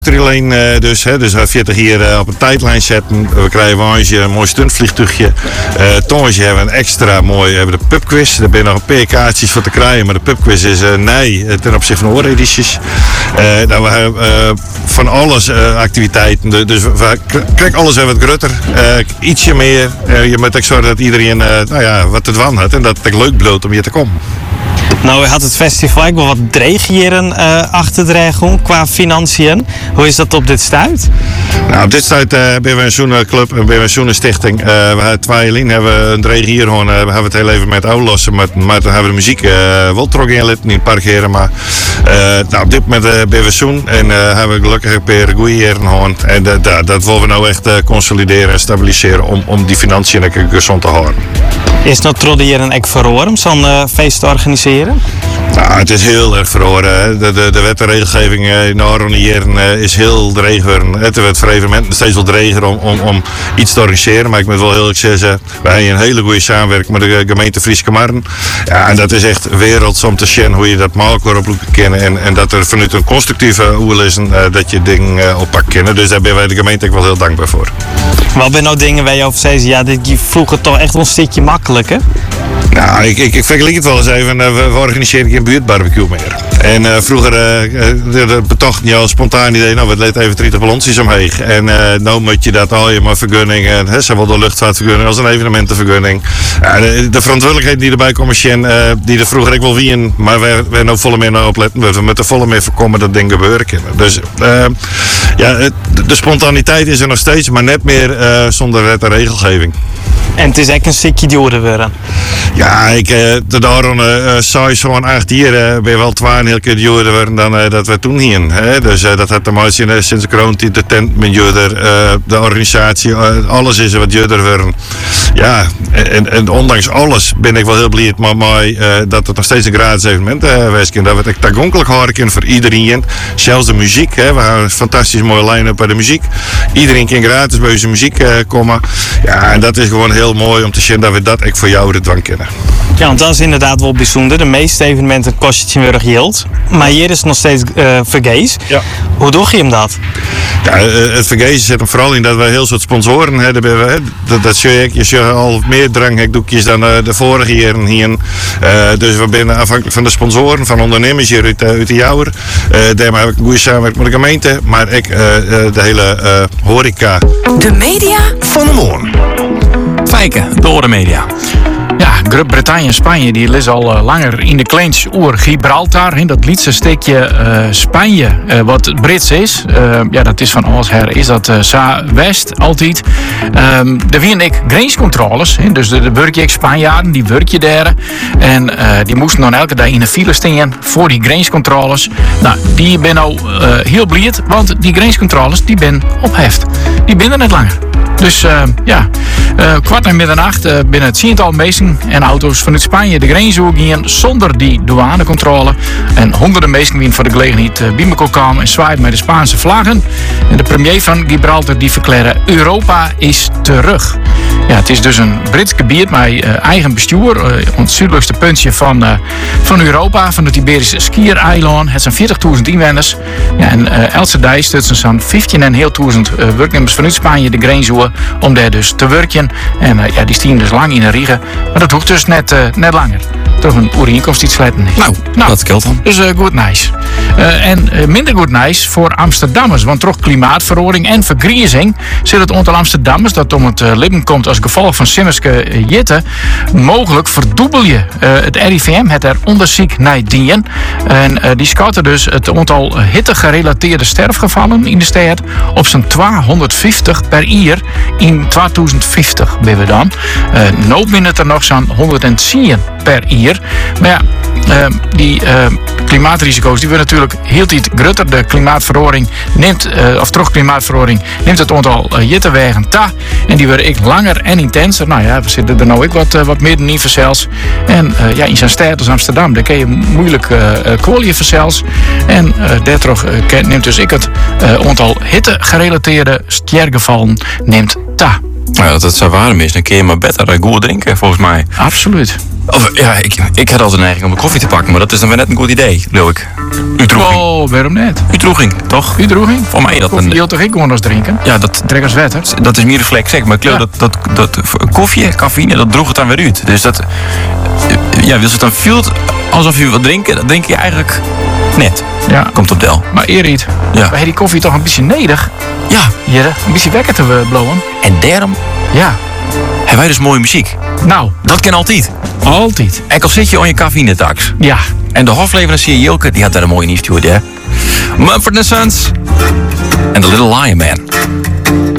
Alleen dus we 40 hier op een tijdlijn zetten. We krijgen een mooi stuntvliegtuigje. Tongetje hebben we een extra mooi de pubquiz. Daar ben je nog een paar kaartjes voor te krijgen. Maar de pubquiz is ten opzichte van ooredities. We hebben van alles activiteiten. Dus we krijgen alles even wat grutter. Ietsje meer. Je moet ook zorgen dat iedereen wat te doen had. En dat het leuk bloot om hier te komen. Nou, u had het festival ook wel wat dreighieren achter de regen qua financiën. Hoe is dat op dit stuit? Nou, op dit stuit ben we een zoenenclub en ben we een zoenenstichting. We hebben 2 lijn, hebben we een dreighier gewoon, we hebben het heel even met uitlossen, maar dan hebben we de muziek wel trokken in niet een paar keren, maar op dit moment ben we zoen en hebben we gelukkig een paar goede heren gewoon. En dat willen we nou echt consolideren en stabiliseren om die financiën een gezond te houden. Is het nou trottieren ook verhoren om zo'n feest te organiseren? Nou, het is heel erg verhoren. De wet en regelgeving in Aaroniëren is heel dreger. Het wordt voor evenementen steeds wel dreger om iets te organiseren. Maar ik moet wel heel erg zeggen, wij hebben een hele goede samenwerking met de gemeente Frieske Marren. Ja, en dat is echt werelds om te zien hoe je dat makkelijk op kennen. En dat er vanuit een constructieve oerlezen dat je dingen oppakt kennen. Dus daar ben wij de gemeente ook wel heel dankbaar voor. Wat zijn nou dingen waar je over zei, ja, dit vroeger toch echt wel een stukje makkelijker? Nou, ik vergelijk het wel eens even. We organiseren geen buurtbarbecue meer. En vroeger betocht je al spontaan idee, nou, we leed even 30 ballonsjes omheen. En nou moet je dat al je maar vergunningen, zowel de luchtvaartvergunning als een evenementenvergunning. De verantwoordelijkheid die erbij komen, die er vroeger ook wel wien, maar we nou volle meer naar opletten. We moeten volle meer voorkomen dat dingen gebeuren kunnen. Dus de spontaniteit is er nog steeds, maar net meer zonder wet en regelgeving. En het is echt een stukje duurder worden. Ja, daarom zei zo'n 8 jaar ben je wel 2 heel keer duurder worden dan dat we toen hier. Dus dat had te maken sinds de coronatijd, de tent met duurder, de organisatie, alles is er wat duurder worden. Ja, en ondanks alles ben ik wel heel blij met dat het nog steeds een gratis evenement is. Dat we het toegankelijk houden kunnen voor iedereen. Zelfs de muziek, we hebben een fantastisch mooie line-up bij de muziek. Iedereen kan gratis bij onze muziek komen. Ja, en dat is gewoon heel mooi om te zien dat we dat ook voor jou de dwang kennen. Ja, want dat is inderdaad wel bijzonder. De meeste evenementen kost je weer geld. Maar hier is het nog steeds vergees. Ja. Hoe doe je hem dat? Ja, het vergezen zit hem vooral in dat we heel soort sponsoren hebben. Dat zie ik. Je ziet al meer dranghekdoekjes dan de vorige jaren hier. Dus we zijn afhankelijk van de sponsoren, van ondernemers hier uit de Jouwer. Daarmee heb ik een goede samenwerking met de gemeente. Maar ook de hele horeca. De media van de morgen. Fijke, door de media. Ja, Groot-Brittannië en Spanje die is al langer in de clinch oer Gibraltar. In dat lietse stukje Spanje, wat Brits is. Dat is van alles her, is dat West altijd. Er waren ik grenscontroles. Dus de werkje Spanjaarden, die werkje daar. En die moesten dan elke dag in de file staan voor die grenscontroles. Nou, die ben nou heel blij, want die grenscontroles die ben opheft. Die ben er net langer. Dus 20:15 binnen het 10-tal mensen en auto's vanuit Spanje de grens gingen zonder die douanecontrole. En honderden mensen die voor de gelegenheid bij elkaar kwamen en zwaaiden met de Spaanse vlaggen. En de premier van Gibraltar die verklaarde: Europa is terug. Ja, het is dus een Brits gebied met eigen bestuur. Het zuidelijkste puntje van Europa, van het Iberische Schiereiland. Het zijn 40.000 inwoners. Ja, en elke dag stutten zo'n 15.500 werknemers vanuit Spanje de grens om daar dus te werken. En die stien dus lang in de riegen. Maar dat hoeft dus net langer. Toch een overeenkomst iets sletten. Nou, dat geldt dan. Dus goed nice. En minder goed nice voor Amsterdammers. Want toch klimaatverandering en vergrijzing zit het aantal Amsterdammers dat om het leven komt als gevolg van Simmerske Jitte mogelijk verdubbel je. Het RIVM het er onderzoek naar dien. En die schatten dus het aantal hittegerelateerde sterfgevallen in de stad op zo'n 250 per jaar in 2050 ben we dan. Nou binnen er nog zo'n 110 per jaar. Maar ja, die klimaatrisico's die worden natuurlijk heel iets groter. De klimaatverandering neemt, klimaatverandering neemt het aantal hittewegen ta. En die worden ik langer en intenser. Nou ja, we zitten er nou ook wat midden in verzels. En in zo'n stad als Amsterdam, daar kun je moeilijk kwalien verzels. En daardoor neemt dus ik het aantal hittegerelateerde sterfgevallen neemt ta. Nou, dat zou waarom is, dan kun je maar beter goed drinken, volgens mij. Absoluut. Of, ja, ik had altijd de neiging om een koffie te pakken, maar dat is dan weer net een goed idee, geloof ik. Uitdroeging. Oh, waarom net? Uitdroeging, toch? Uitdroeging? Voor mij dat Koffie een... hield toch ik gewoon als drinken? Ja, dat... Trek als wetter. Dat is meer reflex, zeg, maar ik geloof dat koffie, cafeïne, dat droeg het dan weer uit. Dus dat... Ja, wil ze het dan voelt alsof je wat drinken, dat denk je eigenlijk net. Ja. Komt op del. Maar Erit, Ja. wij hebben die koffie toch een beetje nedig? Ja, Jere, een beetje wekker te blowen? en daarom Ja. hebben wij dus mooie muziek. Nou, Dat kan altijd. altijd. En al zit je aan je cafeïne-tax. Ja. En de hofleverancier Jilke, die had daar een mooie nieuwsstuur, hè. Mumford & Sons en The Little Lion Man.